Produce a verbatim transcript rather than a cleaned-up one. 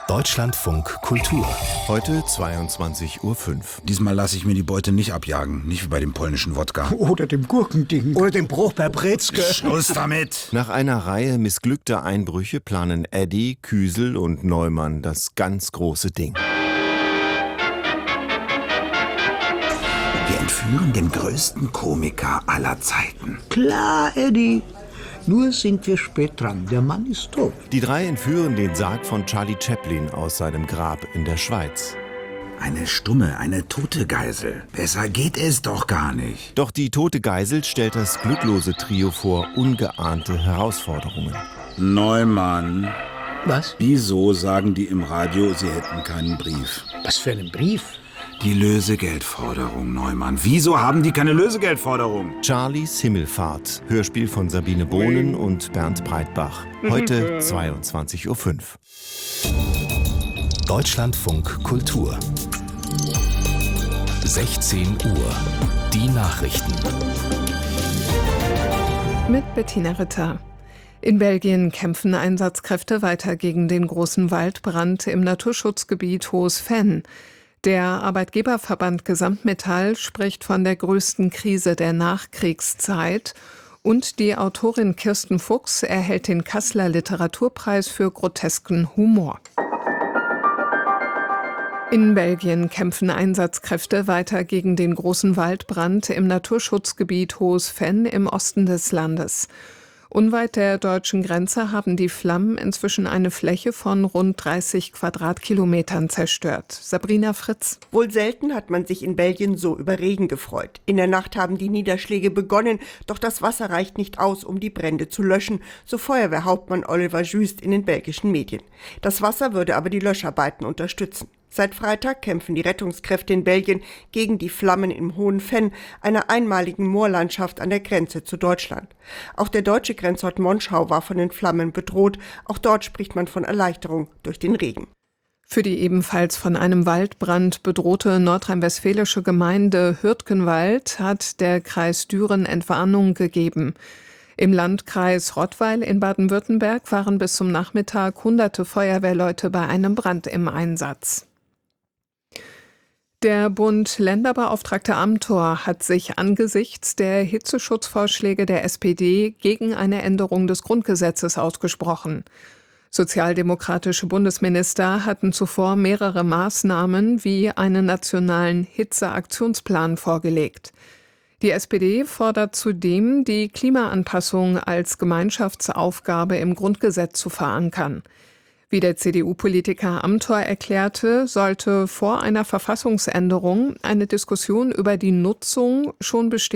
Deutschlandfunk Kultur. Heute zweiundzwanzig Uhr fünf. Diesmal lasse ich mir die Beute nicht abjagen, nicht wie bei dem polnischen Wodka. Oder dem Gurkending. Oder dem Bruch bei Brezke. Schluss damit! Nach einer Reihe missglückter Einbrüche planen Eddy, Küsel und Neumann das ganz große Ding. Wir entführen den größten Komiker aller Zeiten. Klar, Eddy. Nur sind wir spät dran. Der Mann ist tot. Die drei entführen den Sarg von Charlie Chaplin aus seinem Grab in der Schweiz. Eine stumme, eine tote Geisel. Besser geht es doch gar nicht. Doch die tote Geisel stellt das glücklose Trio vor ungeahnte Herausforderungen. Neumann, Was? wieso sagen die im Radio, sie hätten keinen Brief? Was für einen Brief? Die Lösegeldforderung, Neumann. Wieso haben die keine Lösegeldforderung? Charlies Himmelfahrt. Hörspiel von Sabine Bohnen und Bernd Breitbach. Heute zweiundzwanzig Uhr fünf. Deutschlandfunk Kultur. sechzehn Uhr. Die Nachrichten. Mit Bettina Ritter. In Belgien kämpfen Einsatzkräfte weiter gegen den großen Waldbrand im Naturschutzgebiet Hohes Venn. Der Arbeitgeberverband Gesamtmetall spricht von der größten Krise der Nachkriegszeit und die Autorin Kirsten Fuchs erhält den Kasseler Literaturpreis für grotesken Humor. In Belgien kämpfen Einsatzkräfte weiter gegen den großen Waldbrand im Naturschutzgebiet Hohes Venn im Osten des Landes. Unweit der deutschen Grenze haben die Flammen inzwischen eine Fläche von rund dreißig Quadratkilometern zerstört. Sabrina Fritz. Wohl selten hat man sich in Belgien so über Regen gefreut. In der Nacht haben die Niederschläge begonnen, doch das Wasser reicht nicht aus, um die Brände zu löschen, so Feuerwehrhauptmann Oliver Jüst in den belgischen Medien. Das Wasser würde aber die Löscharbeiten unterstützen. Seit Freitag kämpfen die Rettungskräfte in Belgien gegen die Flammen im Hohen Venn, einer einmaligen Moorlandschaft an der Grenze zu Deutschland. Auch der deutsche Grenzort Monschau war von den Flammen bedroht. Auch dort spricht man von Erleichterung durch den Regen. Für die ebenfalls von einem Waldbrand bedrohte nordrhein-westfälische Gemeinde Hürtgenwald hat der Kreis Düren Entwarnung gegeben. Im Landkreis Rottweil in Baden-Württemberg waren bis zum Nachmittag hunderte Feuerwehrleute bei einem Brand im Einsatz. Der Bund-Länder-Beauftragte Amthor hat sich angesichts der Hitzeschutzvorschläge der S P D gegen eine Änderung des Grundgesetzes ausgesprochen. Sozialdemokratische Bundesminister hatten zuvor mehrere Maßnahmen wie einen nationalen Hitzeaktionsplan vorgelegt. Die S P D fordert zudem, die Klimaanpassung als Gemeinschaftsaufgabe im Grundgesetz zu verankern. Wie der C D U-Politiker Amthor erklärte, sollte vor einer Verfassungsänderung eine Diskussion über die Nutzung schon bestehender